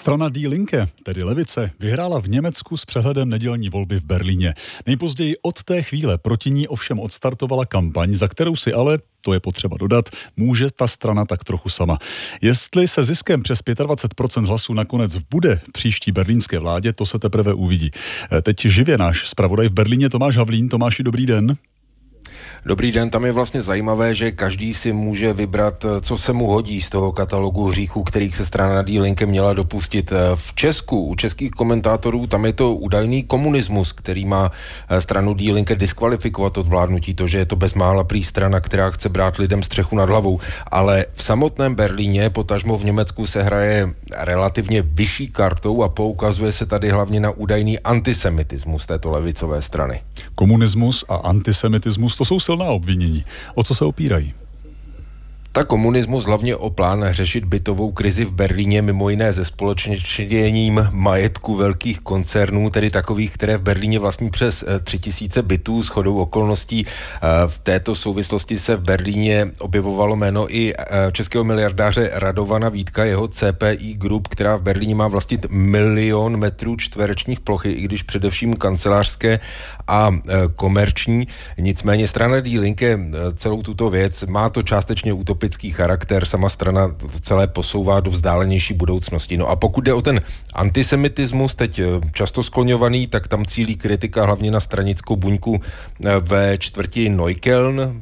Strana Die Linke, tedy levice, vyhrála v Německu s přehledem nedělní volby v Berlíně. Nejpozději od té chvíle proti ní ovšem odstartovala kampaň, za kterou si ale, to je potřeba dodat, může ta strana tak trochu sama. Jestli se ziskem přes 25% hlasů nakonec vbude v příští berlínské vládě, to se teprve uvidí. Teď živě náš zpravodaj v Berlíně Tomáš Havlín. Tomáši, dobrý den. Dobrý den, tam je vlastně zajímavé, že každý si může vybrat, co se mu hodí z toho katalogu hříchů, kterých se strana Die Linke měla dopustit. V Česku, u českých komentátorů, tam je to údajný komunismus, který má stranu Die Linke diskvalifikovat od vládnutí, to, že je to bezmála prý strana, která chce brát lidem střechu nad hlavou. Ale v samotném Berlíně, potažmo v Německu, se hraje relativně vyšší kartou a poukazuje se tady hlavně na údajný antisemitismus této levicové strany. Komunismus a antisemitismus, to jsou silná obvinění. O co se opírají? Tak komunismus hlavně o plán řešit bytovou krizi v Berlíně, mimo jiné se společněním majetku velkých koncernů, tedy takových, které v Berlíně vlastní přes 3000 bytů. Shodou okolností v této souvislosti se v Berlíně objevovalo jméno i českého miliardáře Radovana Vítka, jeho CPI Group, která v Berlíně má vlastnit 1 000 000 metrů čtverečních plochy, i když především kancelářské a komerční. Nicméně strana Die Linke celou tuto věc, má to částečně utopický charakter, sama strana to celé posouvá do vzdálenější budoucnosti. No a pokud jde o ten antisemitismus, teď často skloňovaný, tak tam cílí kritika hlavně na stranickou buňku ve čtvrti Neukölln,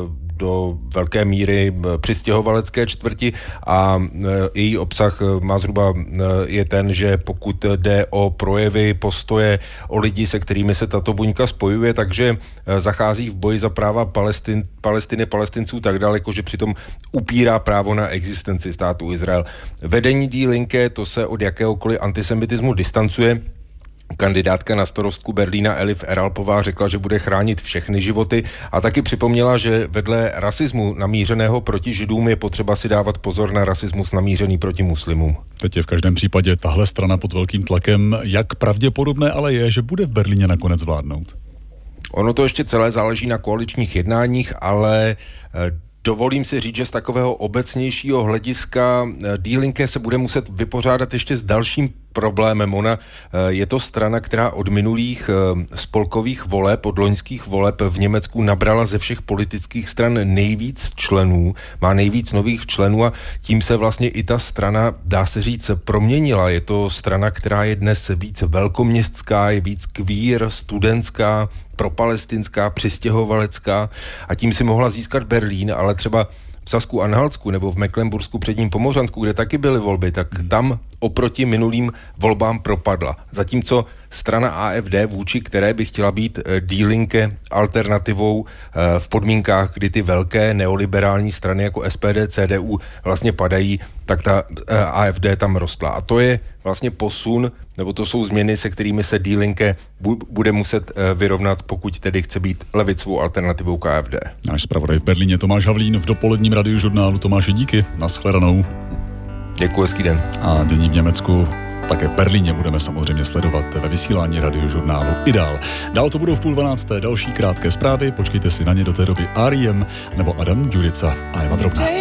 do velké míry přistěhovalecké čtvrti, a její obsah má zhruba je ten, že pokud jde o projevy, postoje, o lidi, se kterými se tato buňka spojuje, takže zachází v boji za práva Palestiny, Palestinců tak daleko, že přitom upírá právo na existenci státu Izrael. Vedení Die Linke, to se od jakéhokoliv antisemitismu distancuje. Kandidátka na starostku Berlína Elif Eralpová řekla, že bude chránit všechny životy, a taky připomněla, že vedle rasismu namířeného proti Židům je potřeba si dávat pozor na rasismus namířený proti muslimům. Teď je v každém případě tahle strana pod velkým tlakem. Jak pravděpodobné ale je, že bude v Berlíně nakonec vládnout? Ono to ještě celé záleží na koaličních jednáních, ale dovolím si říct, že z takového obecnějšího hlediska Die Linke se bude muset vypořádat ještě s dalším problémem. Ona je to strana, která od minulých spolkových voleb, od loňských voleb v Německu nabrala ze všech politických stran nejvíc členů, má nejvíc nových členů, a tím se vlastně i ta strana, dá se říct, proměnila. Je to strana, která je dnes víc velkoměstská, je víc queer, studentská, propalestinská, přistěhovalecká, a tím si mohla získat Berlín, ale třeba v Sasku-Anhaltsku nebo v Mecklenbursku předním Pomořansku, kde taky byly volby, tak tam oproti minulým volbám propadla. Zatímco strana AfD, vůči které by chtěla být Die Linke alternativou v podmínkách, kdy ty velké neoliberální strany jako SPD, CDU vlastně padají, tak ta AfD tam rostla. A to je vlastně posun, nebo to jsou změny, se kterými se Die Linke bude muset vyrovnat, pokud tedy chce být levicovou alternativou k AfD. Náš zpravodaj v Berlíně Tomáš Havlín v dopoledním radiožurnálu. Tomáši, díky, nashledanou. Děkuji, hezký den. A dění v Německu také v Berlíně budeme samozřejmě sledovat ve vysílání radiožurnálu i dál. Dál to budou v 11:30 další krátké zprávy, počkejte si na ně, do té doby R.E.M. nebo Adam Djurica a Eva Drobná.